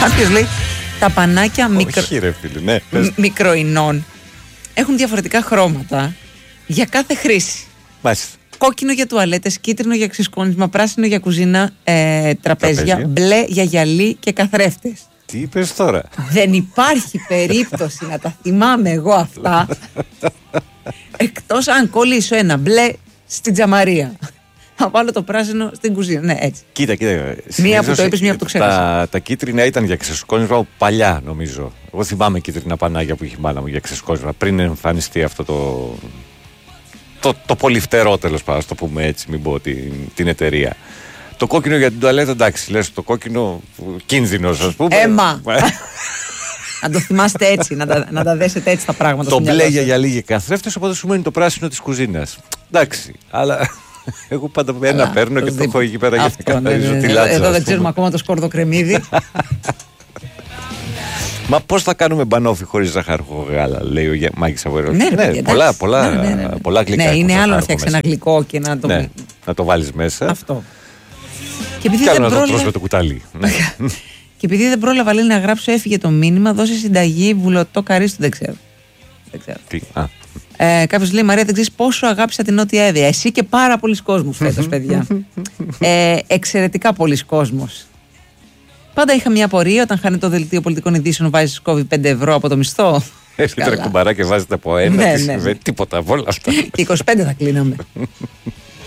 Κάποιος λέει τα πανάκια μικροϊνών έχουν διαφορετικά χρώματα για κάθε χρήση. Μάλιστα. Κόκκινο για τουαλέτες, κίτρινο για ξυσκόνισμα, πράσινο για κουζίνα, τραπέζια, μπλε για γυαλί και καθρέφτες. Τι είπες τώρα? Δεν υπάρχει περίπτωση να τα θυμάμαι εγώ αυτά, εκτός αν κολλήσω ένα μπλε στην τζαμαρία. Θα βάλω το πράσινο στην κουζίνα. Ναι, έτσι. Κοίτα. Μία που το είπες, μία που το ξέχασα. Τα κίτρινα ήταν για ξεσκόνισμα παλιά, νομίζω. Εγώ θυμάμαι κίτρινα πανάγια που είχε η μάνα μου για ξεσκόνισμα πριν εμφανιστεί αυτό το πολυφτερό, τέλος πάντων, το πούμε έτσι, μην πω την εταιρεία. Το κόκκινο για την τουαλέτα, εντάξει, λες το κόκκινο κίνδυνος, ας πούμε. Έμα! Να το θυμάστε έτσι, να τα δέσετε έτσι τα πράγματα. Το μπλε για γυαλί και καθρέφτες, οπότε σου μένει το πράσινο της κουζίνας. Εντάξει, αλλά εγώ πάντα ένα παίρνω και το έχω εκεί πέρα για να καθαρίζω τη λάτσα. Εδώ δεν ξέρουμε ακόμα το σκορδοκρεμμύδι. Μα πώς θα κάνουμε μπανόφι χωρίς ζαχαρικό γάλα, λέει ο Μάκης Αβοηρός. Ναι, πολλά γλυκά. Ναι, είναι άλλο να φτιάξει ένα γλυκό και να το. Ναι, να το βάλεις μέσα. Αυτό. Και άλλο να το τρως με το κουτάλι. Και επειδή δεν πρόλαβα, λέει, να γράψω, έφυγε το μήνυμα, δώσε συνταγή βουλωτό καρύστο. Δεν ξέρω. Κάποιος λέει, Μαρία, δεν ξέρεις πόσο αγάπησα την Νότια Εύβοια. Εσύ και πάρα πολλοί κόσμος φέτος, παιδιά. Εξαιρετικά πολλοί κόσμος. Πάντα είχα μια απορία, όταν χάνει το δελτίο πολιτικών ειδήσεων, βάζεις, κόβει 5 ευρώ από το μισθό. Έχετε κουμπαρά και βάζετε από ένα. Τίποτα από όλα αυτά. Και 25 θα κλείναμε.